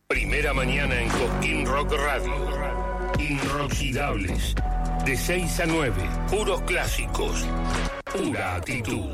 Primera mañana en Cosquín Rock Radio. Inoxidables. De 6 a 9. Puros clásicos. Pura actitud.